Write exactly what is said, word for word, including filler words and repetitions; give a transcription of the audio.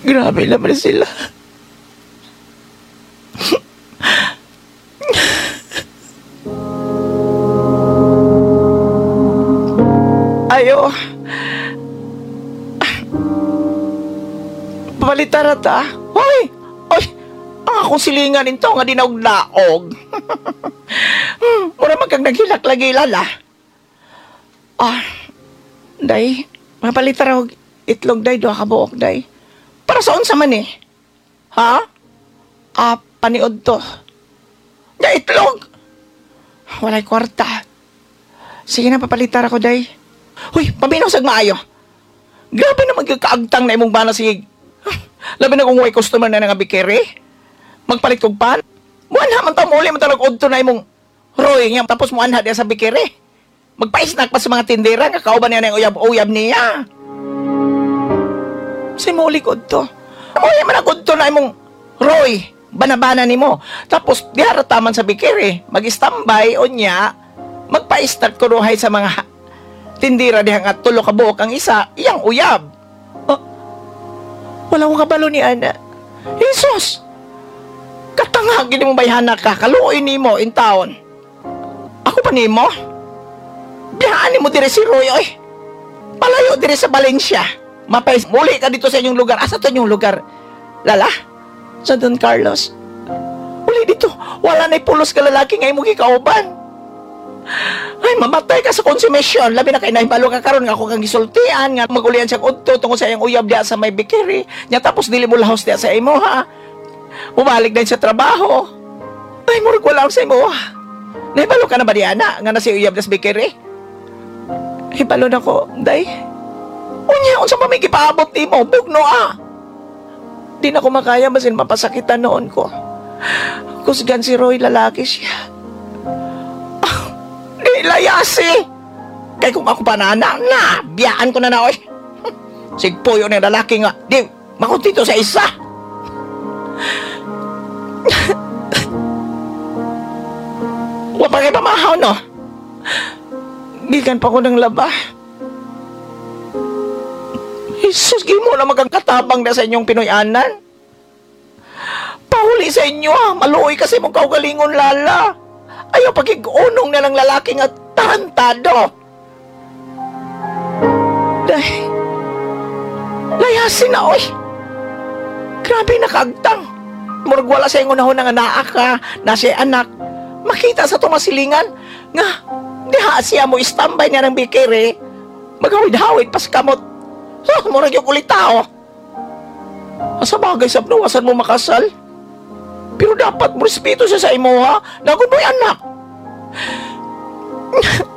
Grabe naman sila. Ayo. Palitara ta. Hoy! Hoy! Ang akong silingan nito nga dinaog-laog. hmm, mura magkang naghilak-lagilan ah. Ah, day, mapalitara og itlog day, doha ka buok day. Para saan sa man eh? Ha? Ah, paniod to. Da itlog! Walay kwarta. Sige na, papalitar ako day. Huy, paminaw sag maayo. Grabe na magkakaagtang na imong bana sige. Labi na kung way customer na nga bikiri. Magpalit kong pan. Muanha man ta muli man talag udto na imong Roy nga tapos muanha diya sa bikiri. Magpa-snack pa sa mga tindera nga kauban niya ng uyab-uyab niya. Si muli ko to. Muli man ako to na imong Roy. Banabana ni mo. Tapos diara taman sa bikiri. Mag-standby o niya. Magpa-start ko ruhay sa mga tindira diha nga tulo ka buok ang isa. Iyang uyab. Oh, wala ko kabalo ni Ana. Jesus! Katangag gini mo bayhana ka. Kaluoy ni mo in town. Ako pa ni mo? Bihaan ni mo dire si Roy, oy. Palayo dire sa Valencia. Mapay, muli ka dito sa inyong lugar. Asa to inyong lugar? Lala? Sa Don Carlos. Uli dito. Wala na'y pulos ka lalaki ngay mo gikauban. Ay, mamatay ka sa konsumisyon. Labi na kay nahimbalo ka karon nga ako kang gisultian nga magulian siya udto tungkol sa iyang uyab diya sa may bikiri. Nya tapos dili mo lahos diya sa imo ha. Bumalik din sa trabaho. Ay, murag wala sa imo ha. Nahibalo ka na ba diya na nga na si uyab das bikiri? Hibalo na ko, day. Unya, unsa pa may gipaabot nimo? Bugno ah. Di na ko makaya basin mapasakitan noon ko. Kusgan si Roy, lalaki siya. Layasi! Kaya kung ako panana, na, biyaan ko na na, oy. Sigpuyo na lalaki nga, di, makutito sa isa. Wa pa kayo pamahaw, no? Gikan pa ko ng laba. Jesus, gimo na magkakatabang na sa inyong Pinoyanan. Pahuli sa inyo, ha? Maluoy kasi mong kaugalingon, lala. Ayaw pagig-unong na ng lalaking at tarantado. Dahil, layasin na, oy. Grabe nakaagtang. Murag wala sa ingon nahon nga naa ka, na siya anak. Makita sa tumasilingan, nga, diha siya mo istambay niya ng bikiri, maghawid-hawid pas kamot. So, murag yung ulit tao. Asa bagay sa pnuwasan mo makasal? Pero dapat mo respeto siya sa imo, ha? Nagun mo'y anak.